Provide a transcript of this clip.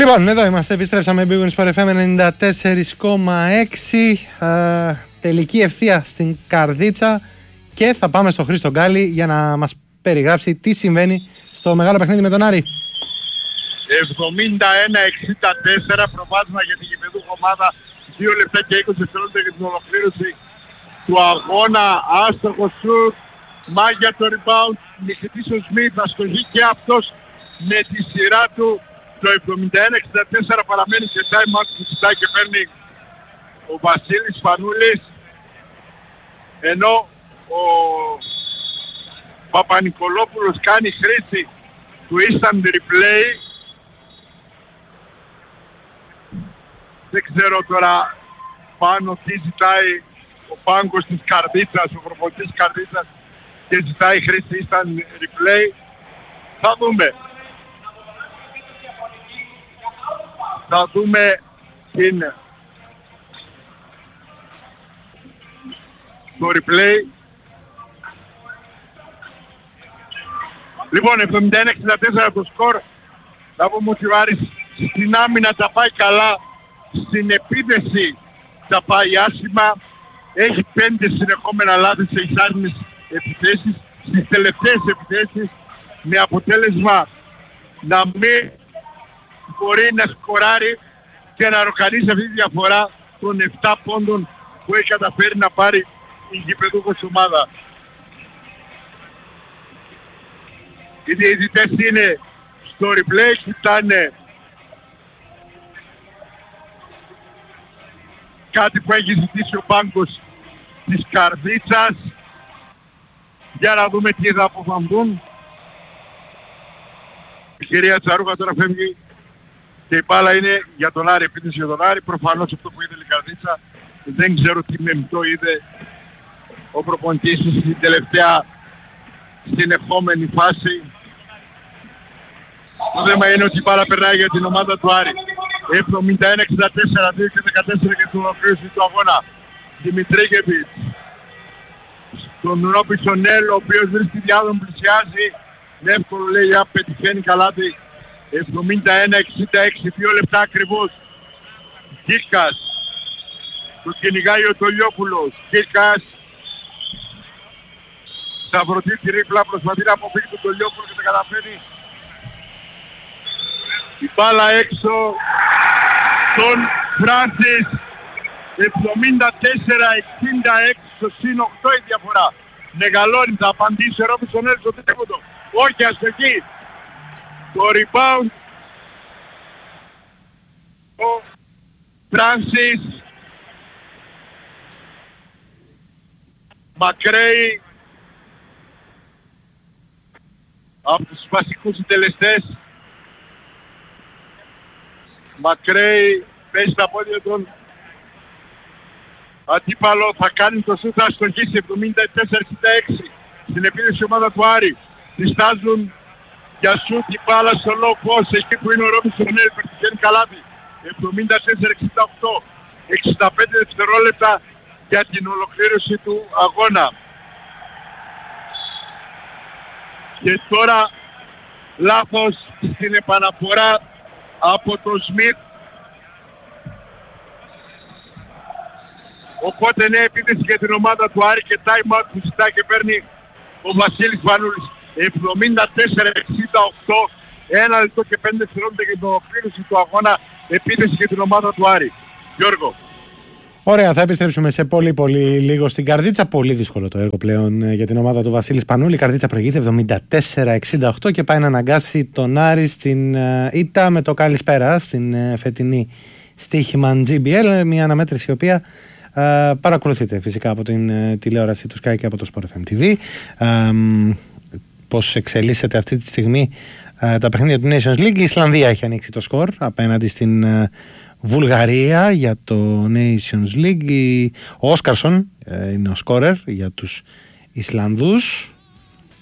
Λοιπόν, εδώ είμαστε, επιστρέψαμε Big Win Sport FM 94,6. Τελική ευθεία στην Καρδίτσα και θα πάμε στο Χρήστο Γκάλη για να μας περιγράψει τι συμβαίνει στο μεγάλο παιχνίδι με τον Άρη. 71-64 προβάδισμα για την γηπεδούχο ομάδα, 2 λεπτά και 20 δευτερόλεπτα για την ολοκλήρωση του αγώνα. Άστοχο σουτ, μάγια το rebound, νικητής ο Σμιθ, αστοχή και αυτός με τη σειρά του. Το 71-64 παραμένει σε time out που ζητάει και παίρνει ο Βασίλης Φανούλης, ενώ ο Παπα-Νικολόπουλος κάνει χρήση του instant replay. Δεν ξέρω τώρα πάνω τι ζητάει ο πάγκος της Καρδίτσας, ο προπονητής της Καρδίτσας, και ζητάει χρήση instant replay. Θα δούμε. Θα δούμε το replay. Λοιπόν, 71-64 το σκορ. Θα πούμε ότι ο Άρης στην άμυνα τα πάει καλά, στην επίδεση τα πάει άσχημα. Έχει 5 συνεχόμενα λάθη σε εισάρμενες επιθέσεις, στις τελευταίες επιθέσεις, με αποτέλεσμα να μην μπορεί να σκοράρει και να ροκανίσει αυτή τη διαφορά των 7 πόντων που έχει καταφέρει να πάρει η γηπεδούχος ομάδα. Οι διαιτητές είναι στο replay, κοιτάνε κάτι που έχει ζητήσει ο πάγκος της Καρδίτσας. Για να δούμε τι θα αποφανθούν. Η κυρία Τσαρούχα τώρα φεύγει και η μπάλα είναι για τον Άρη, επίθεση για τον Άρη. Προφανώς αυτό που είδε η Καρδίτσα, δεν ξέρω τι μεμτό είδε ο προπονητής στην τελευταία συνεχόμενη φάση. Το θέμα είναι ότι η μπάλα περνάει για την ομάδα του Άρη. 71-64, 2 και 14 και την ολοκλήρωση του αγώνα. Δημητρίκεβιτς στον Ρόπισονέλ, ο οποίος βρίσκει διάδρομο, πλησιάζει. Είναι εύκολο, λέει, πετυχαίνει καλάθι. 71-66, 2 λεπτά ακριβώς. Κίρκας. Το κυνηγάει ο Τολιόπουλος. Κίρκας. Σταυρωτή τη ρίπλα, προσπαθεί να αποφύγει τον Τολιόπουλο και τα καταφέρει. Η μπάλα έξω. Τον Φράνσις. 74-66 στο συν 8 η διαφορά. Μεγαλώνει, θα απαντήσει ο Ρόπισονέλ στο τρίποντο. Όχι, αστοχή. Το rebound ο Φράνσις. Μακρέι από τους βασικούς συντελεστές. Μακρέι παίζει στα πόδια των αντίπαλο, θα κάνει το σούτ, θα αστοχίσει. 74-66 στην επίδεση ομάδα του Άρη. Διστάζουν για σούτ η μπάλα στο low post, εκεί που είναι ο Ρόπισονέλ, πετυχαίνει καλάθι. 74-68, 65 δευτερόλεπτα για την ολοκλήρωση του αγώνα. Και τώρα λάθος στην επαναφορά από τον Σμιθ. Οπότε νέα επίθεση για την ομάδα του Άρη και time out που ζητάει και παίρνει ο Βασίλης Φανούλης. 74-68, 1 λεπτό και 5 δευτερόλεπτα για την ολοκλήρωση του αγώνα, επίθεση για την ομάδα του Άρη. Γιώργο. Ωραία, θα επιστρέψουμε σε πολύ λίγο στην Καρδίτσα. Πολύ δύσκολο το έργο πλέον για την ομάδα του Βασίλη Πανούλη. Η Καρδίτσα προηγείται 74-68 και πάει να αναγκάσει τον Άρη στην ήττα με το καλησπέρα στην φετινή στοίχημα GBL. Μια αναμέτρηση η οποία παρακολουθείτε φυσικά από την τηλεόραση του Sky και από το Sport FM TV. Πώς εξελίσσεται αυτή τη στιγμή τα παιχνίδια του Nations League. Η Ισλανδία έχει ανοίξει το σκορ απέναντι στην Βουλγαρία για το Nations League. Ο Όσκαρσον είναι ο σκόρερ για τους Ισλανδούς.